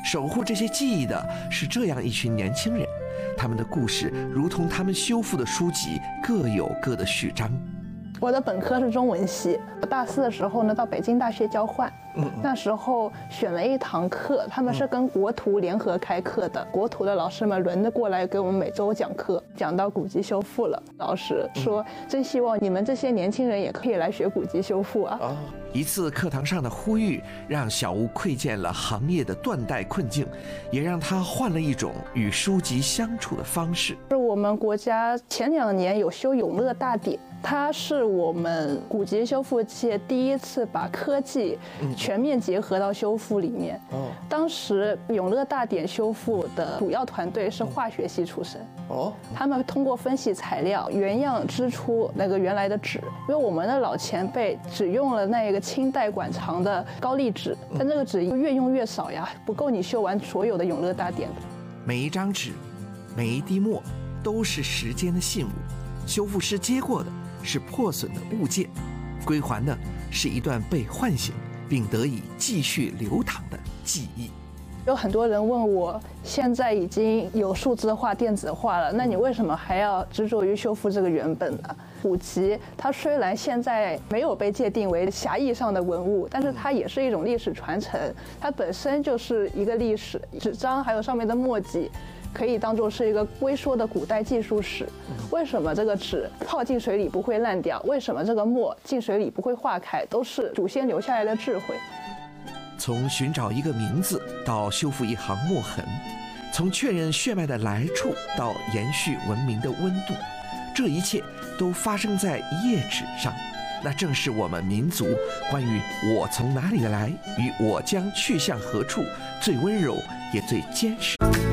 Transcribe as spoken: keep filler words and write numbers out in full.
守护这些记忆的是这样一群年轻人，他们的故事如同他们修复的书籍，各有各的序章。 我的本科是中文系，我大四的时候呢到北京大学交换，嗯，那时候选了一堂课，他们是跟国图联合开课的，国图的老师们轮着过来给我们每周讲课，讲到古籍修复了，老师说真希望你们这些年轻人也可以来学古籍修复啊。哦， 一次课堂上的呼吁，让小吴窥见了行业的断代困境，也让他换了一种与书籍相处的方式。 是我们国家前两年有修永乐大典，它是我们古籍修复界第一次把科技全面结合到修复里面。哦，当时永乐大典修复的主要团队是化学系出身。哦，他们通过分析材料，原样织出那个原来的纸。因为我们的老前辈只用了那个清代馆藏的高丽纸，但这个纸越用越少呀，不够你修完所有的永乐大典的。 每一张纸，每一滴墨，都是时间的信物。修复师接过的是破损的物件，归还的是一段被唤醒并得以继续流淌的记忆。 有很多人问我，现在已经有数字化、电子化了，那你为什么还要执着于修复这个原本呢？古籍它虽然现在没有被界定为狭义上的文物，但是它也是一种历史传承，它本身就是一个历史，纸张还有上面的墨迹可以当作是一个微缩的古代技术史。为什么这个纸泡进水里不会烂掉？为什么这个墨进水里不会化开？都是祖先留下来的智慧。 从寻找一个名字到修复一行墨痕，从确认血脉的来处到延续文明的温度，这一切都发生在一页纸上。那正是我们民族关于我从哪里来与我将去向何处最温柔也最坚实。